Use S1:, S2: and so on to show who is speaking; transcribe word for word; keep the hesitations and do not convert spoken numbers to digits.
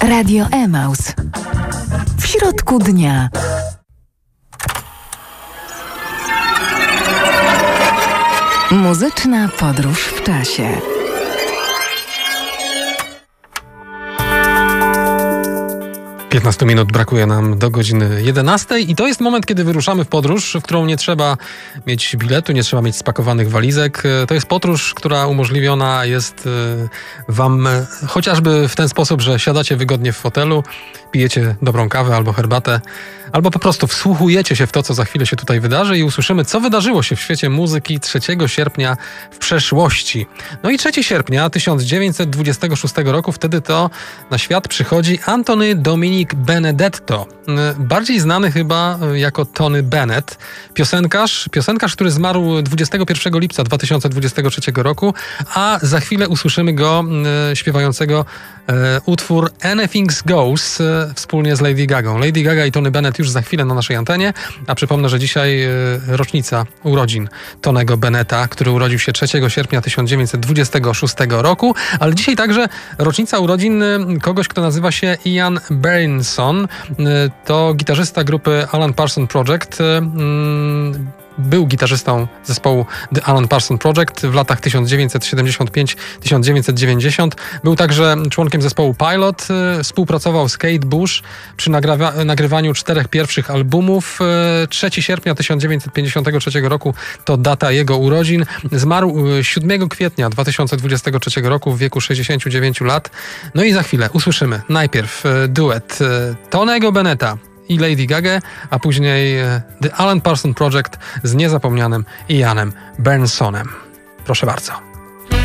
S1: Radio Emaus. W środku dnia. Muzyczna podróż w czasie.
S2: piętnaście minut brakuje nam do godziny jedenastej i to jest moment, kiedy wyruszamy w podróż, w którą nie trzeba mieć biletu, nie trzeba mieć spakowanych walizek. To jest podróż, która umożliwiona jest wam chociażby w ten sposób, że siadacie wygodnie w fotelu, pijecie dobrą kawę albo herbatę, albo po prostu wsłuchujecie się w to, co za chwilę się tutaj wydarzy i usłyszymy, co wydarzyło się w świecie muzyki trzeciego sierpnia w przeszłości. No i trzeciego sierpnia tysiąc dziewięćset dwudziestego szóstego roku, wtedy to na świat przychodzi Anthony Dominic Benedetto, bardziej znany chyba jako Tony Bennett, piosenkarz, piosenkarz, który zmarł dwudziestego pierwszego lipca dwa tysiące dwudziestego trzeciego roku, a za chwilę usłyszymy go e, śpiewającego e, utwór Anything Goes e, wspólnie z Lady Gagą. Lady Gaga i Tony Bennett już za chwilę na naszej antenie, a przypomnę, że dzisiaj e, rocznica urodzin Tonego Bennetta, który urodził się trzeciego sierpnia tysiąc dziewięćset dwudziestego szóstego roku, ale dzisiaj także rocznica urodzin kogoś, kto nazywa się Ian Berlinson. To gitarzysta grupy Alan Parsons Project. Był gitarzystą zespołu The Alan Parsons Project w latach tysiąc dziewięćset siedemdziesiąt pięć do tysiąc dziewięćset dziewięćdziesiąt. Był także członkiem zespołu Pilot. Współpracował z Kate Bush przy nagrawa- nagrywaniu czterech pierwszych albumów. trzeciego sierpnia tysiąc dziewięćset pięćdziesiątego trzeciego roku to data jego urodzin. Zmarł siódmego kwietnia dwa tysiące dwudziestego trzeciego roku w wieku sześćdziesięciu dziewięciu lat. No i za chwilę usłyszymy najpierw duet Tonego Bennetta i Lady Gaga, a później The Alan Parsons Project z niezapomnianym Ianem Berlinsonem. Proszę bardzo.